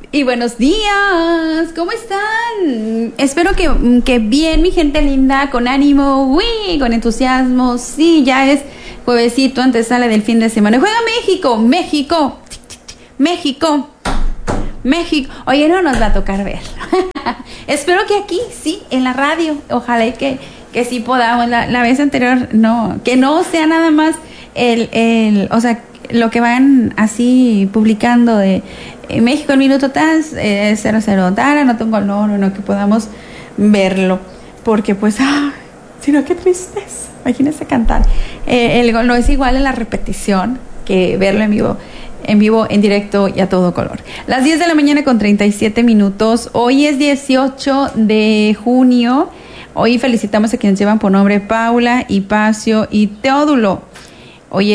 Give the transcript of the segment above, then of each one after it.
Y buenos días, ¿cómo están? Espero que bien, mi gente linda, con ánimo, uy, con entusiasmo. Sí, ya es juevesito, antes sale del fin de semana. Juega México, México, México, México. Oye, no nos va a tocar ver. Espero que aquí, sí, en la radio, ojalá y que sí podamos. La vez anterior, no, que no sea nada más o sea, lo que van así publicando de México el minuto tal, 00 tal, no tengo no, que podamos verlo, porque pues, sino qué tristeza, imagínense cantar. El gol no es igual en la repetición que verlo en vivo, en directo y a todo color. Las 10 de la mañana con 37 minutos, hoy es 18 de junio, hoy felicitamos a quienes llevan por nombre Paula, Hipacio y Teodulo. Hoy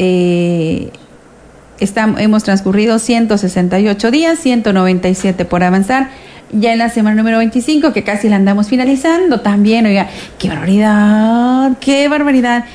hemos transcurrido 168 días, 197 por avanzar. Ya en la semana número 25, que casi la andamos finalizando también. Oiga, qué barbaridad.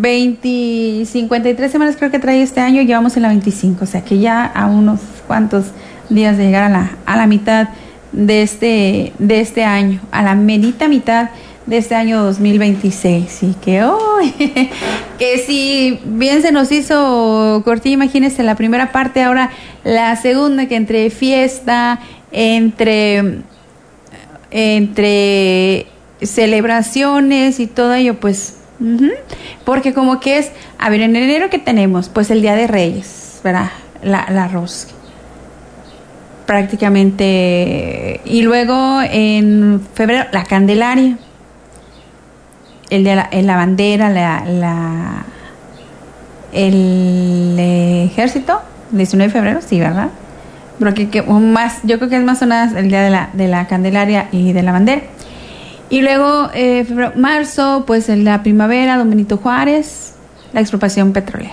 53 semanas creo que trae este año, llevamos en la 25. O sea que ya a unos cuantos días de llegar a la mitad de este año, a la merita mitad de este año 2026, y que que si bien se nos hizo cortilla, imagínense la primera parte, ahora la segunda, que entre fiesta, entre celebraciones y todo ello, pues, porque como que es, a ver, en enero, ¿qué tenemos? Pues el Día de Reyes, ¿verdad? La rosca prácticamente, y luego en febrero la Candelaria, la bandera, el ejército, 19 de febrero, sí, ¿verdad? Pero yo creo que es más o menos el día de la Candelaria y de la bandera. Y luego, febrero, marzo, pues en la primavera, Don Benito Juárez, la expropiación petrolera.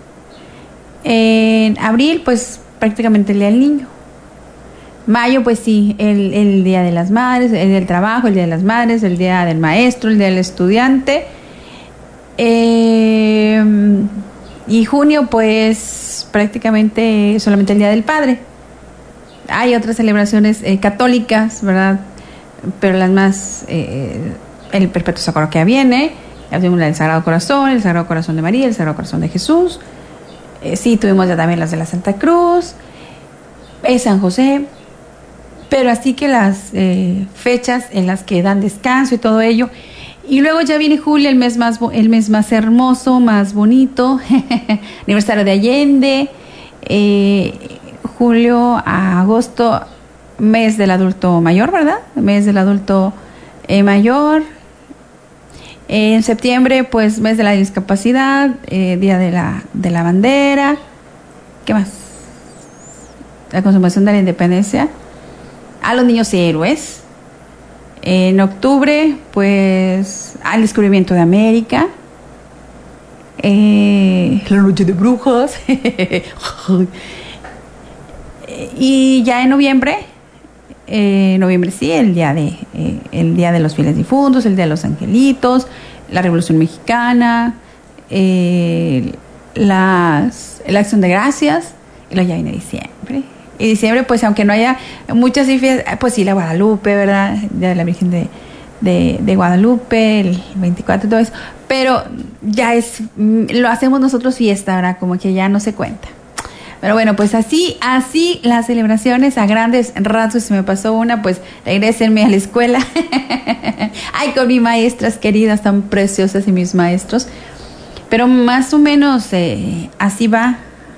En abril, pues prácticamente el Día del Niño. Mayo, pues sí, el Día de las Madres, el Día del Trabajo, el Día de las Madres, el Día del Maestro, el Día del Estudiante. Y junio, pues prácticamente solamente el Día del Padre. Hay otras celebraciones católicas, ¿verdad? Pero las más, el Perpetuo Socorro que viene, ya tuvimos la del Sagrado Corazón, el Sagrado Corazón de María, el Sagrado Corazón de Jesús. Sí, tuvimos ya también las de la Santa Cruz, San José. Pero así que las fechas en las que dan descanso y todo ello. Y luego ya viene julio, el mes más hermoso, más bonito, aniversario de Allende, julio a agosto, mes del adulto mayor, ¿verdad? Mes del adulto mayor. En septiembre, pues mes de la discapacidad, día de la bandera. ¿Qué más? La consumación de la independencia. A los niños héroes. En octubre, pues, al descubrimiento de América. La noche de brujas. Y ya en noviembre, sí, el día de los fieles difuntos, el día de los angelitos, la Revolución Mexicana, la Acción de Gracias, y luego ya viene diciembre. Y diciembre, pues aunque no haya muchas fiestas, pues sí, la Guadalupe, ¿verdad? Día de la Virgen de Guadalupe, el 24 y todo eso. Pero ya lo hacemos nosotros fiesta, ¿verdad? Como que ya no se cuenta. Pero bueno, pues así las celebraciones a grandes rasgos. Si me pasó una, pues regrésenme a la escuela. Ay, con mis maestras queridas, tan preciosas, y mis maestros. Pero más o menos así va.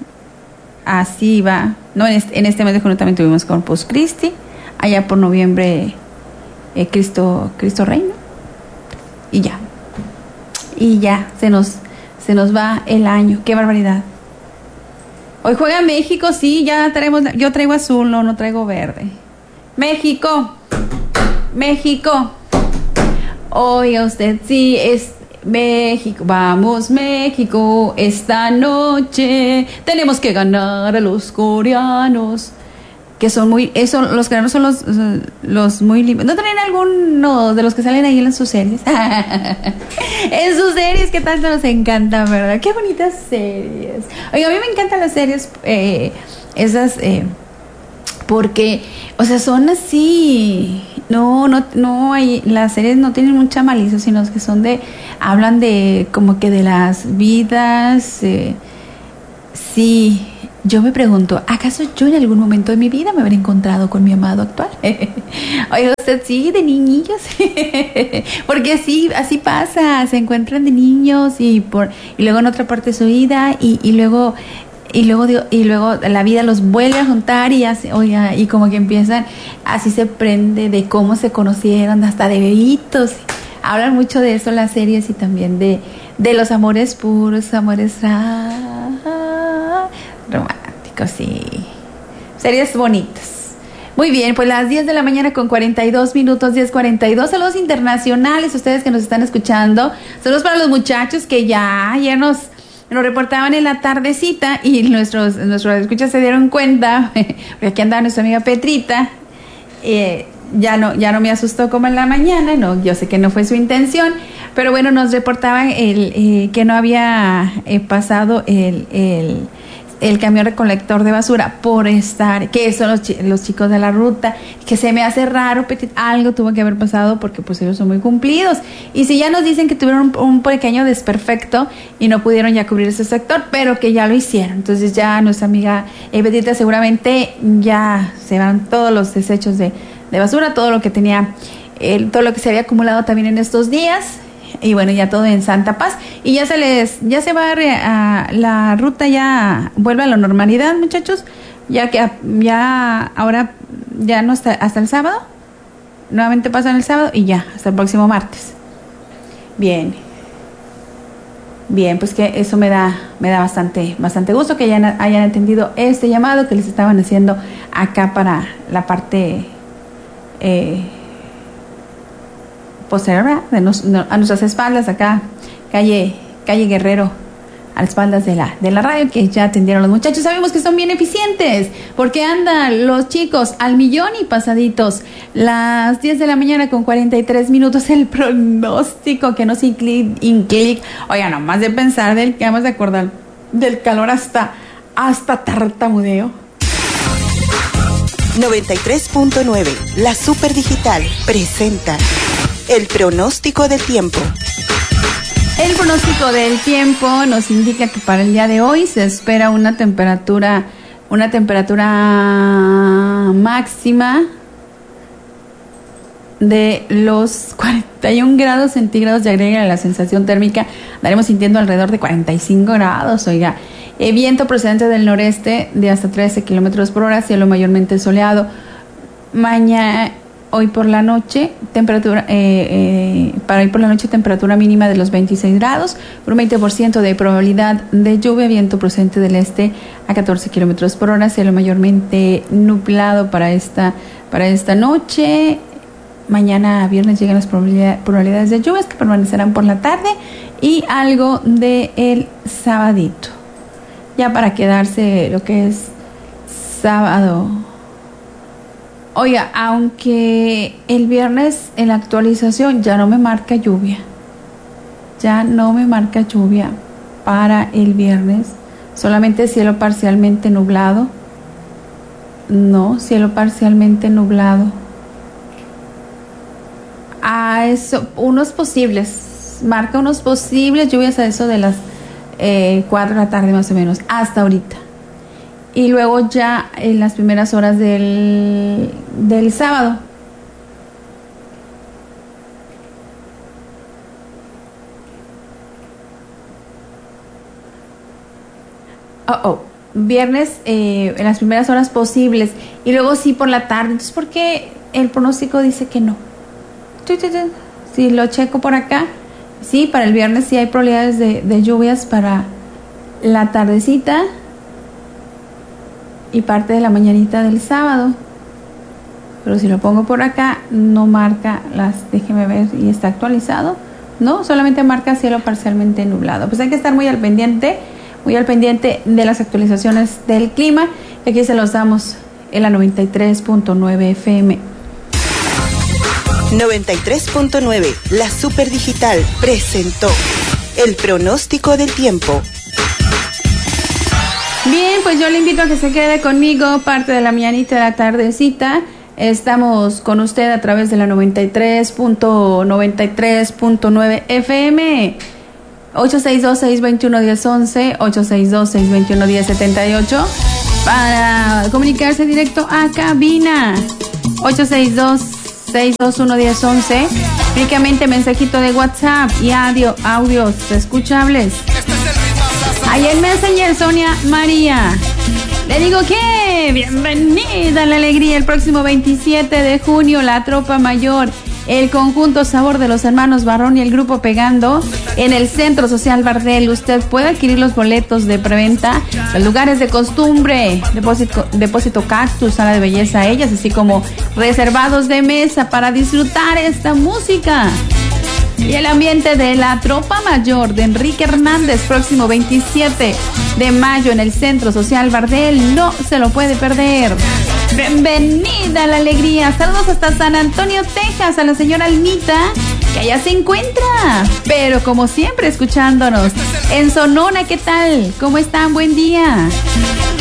No, en este mes de junio también tuvimos Corpus Christi. Allá por noviembre, Cristo Reino. Y ya se nos va el año. Qué barbaridad. Hoy juega México, sí, ya traemos. Yo traigo azul, no traigo verde. México. Oiga usted, sí, es México. Vamos, México, esta noche tenemos que ganar a los coreanos. Que son los coreanos son los muy limpios. ¿No tienen alguno de los que salen ahí en sus series? En sus series, que tanto nos encantan, ¿verdad? Qué bonitas series. Oiga, a mí me encantan las series, esas porque, o sea, son así, no hay, las series no tienen mucha malicia, sino que hablan de, como que de las vidas, sí. Yo me pregunto, ¿acaso yo en algún momento de mi vida me habré encontrado con mi amado actual? Oiga, usted sí, de niñillos. Porque así pasa, se encuentran de niños y luego en otra parte de su vida y luego la vida los vuelve a juntar y así, oiga, y como que empiezan, así se prende de cómo se conocieron, hasta de bebitos. Hablan mucho de eso las series y también de los amores puros, amores románticos, sí. Series bonitas. Muy bien, pues las 10 de la mañana con 42 minutos, 10:42. Saludos internacionales, ustedes que nos están escuchando. Saludos para los muchachos que ya ayer nos reportaban en la tardecita y nuestros escuchas se dieron cuenta, porque aquí andaba nuestra amiga Petrita. Ya no me asustó como en la mañana, no, yo sé que no fue su intención, pero bueno, nos reportaban que no había pasado el camión recolector de basura por estar, que son los chicos de la ruta, que se me hace raro, algo tuvo que haber pasado porque pues ellos son muy cumplidos. Y si ya nos dicen que tuvieron un pequeño desperfecto y no pudieron ya cubrir ese sector, pero que ya lo hicieron. Entonces ya nuestra amiga Petita seguramente ya se van todos los desechos de basura, todo lo que tenía, todo lo que se había acumulado también en estos días. Y bueno, ya todo en santa paz. Y ya se va la ruta, ya vuelve a la normalidad, muchachos. Ahora ya no está hasta el sábado. Nuevamente pasan el sábado y ya, hasta el próximo martes. Bien, pues que eso me da bastante gusto que hayan atendido este llamado que les estaban haciendo acá para la parte posterior a nuestras espaldas, acá calle Guerrero, a las espaldas de la radio, que ya atendieron los muchachos. Sabemos que son bien eficientes porque andan los chicos al millón y pasaditos. Las 10 de la mañana con 43 minutos, el pronóstico que nos inclic. Oiga, nomás de pensar que vamos a acordar del calor hasta tartamudeo. 93.9, la Super Digital presenta el pronóstico del tiempo. El pronóstico del tiempo nos indica que para el día de hoy se espera una temperatura máxima de los 41 grados centígrados, y agrega la sensación térmica, estaremos sintiendo alrededor de 45 grados, oiga. Viento procedente del noreste de hasta 13 kilómetros por hora, cielo mayormente soleado. Hoy por la noche, temperatura mínima de los 26 grados, por un 20% de probabilidad de lluvia, viento procedente del este a 14 kilómetros por hora, cielo mayormente nublado para esta noche. Mañana viernes llegan las probabilidades de lluvias que permanecerán por la tarde y algo de el sabadito. Ya para quedarse lo que es sábado. Oiga, aunque el viernes en la actualización ya no me marca lluvia. Ya no me marca lluvia para el viernes. Solamente cielo parcialmente nublado. No, cielo parcialmente nublado. Marca unos posibles lluvias a eso de las 4 de la tarde más o menos, hasta ahorita. Y luego ya en las primeras horas del sábado. Viernes en las primeras horas posibles. Y luego sí por la tarde. Entonces, ¿por qué el pronóstico dice que no? Si lo checo por acá, sí, para el viernes sí hay probabilidades de lluvias para la tardecita y parte de la mañanita del sábado. Pero si lo pongo por acá, no marca déjeme ver, y está actualizado. No, solamente marca cielo parcialmente nublado. Pues hay que estar muy al pendiente de las actualizaciones del clima. Y aquí se los damos en la 93.9 FM. 93.9, la Super Digital presentó el pronóstico del tiempo. Bien, pues yo le invito a que se quede conmigo, parte de la mañanita de la tardecita. Estamos con usted a través de la 93.9 FM, 862-621-1011, 862-621-1078, para comunicarse directo a cabina, 862-621-1011, únicamente mensajito de WhatsApp y audios escuchables. Ahí en Messenger, Sonia María. Le digo que bienvenida a la alegría el próximo 27 de junio, la Tropa Mayor, el conjunto Sabor de los Hermanos Barrón y el grupo Pegando en el Centro Social Bardel. Usted puede adquirir los boletos de preventa en lugares de costumbre, depósito Cactus, Sala de Belleza Ellas, así como reservados de mesa para disfrutar esta música. Y el ambiente de la Tropa Mayor de Enrique Hernández, próximo 27 de mayo en el Centro Social Bardel, no se lo puede perder. Bienvenida a la alegría. Saludos hasta San Antonio, Texas, a la señora Almita, que allá se encuentra, pero como siempre escuchándonos. En Sonora, ¿qué tal? ¿Cómo están? Buen día.